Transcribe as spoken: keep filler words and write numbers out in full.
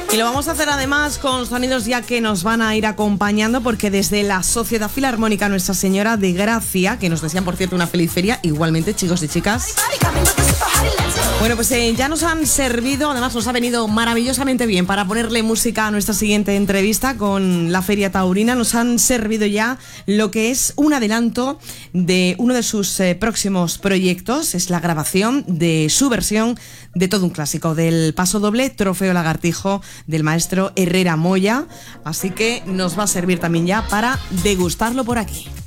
Y lo vamos a hacer además con sonidos ya que nos van a ir acompañando, porque desde la Sociedad Filarmónica Nuestra Señora de Gracia, que nos desean por cierto una feliz feria, igualmente chicos y chicas. Bueno, pues eh, ya nos han servido, además nos ha venido maravillosamente bien para ponerle música a nuestra siguiente entrevista con la Feria Taurina. Nos han servido ya lo que es un adelanto de uno de sus eh, próximos proyectos. Es la grabación de su versión de todo un clásico, del paso doble Trofeo Lagartijo del maestro Herrera Moya. Así que nos va a servir también ya para degustarlo por aquí.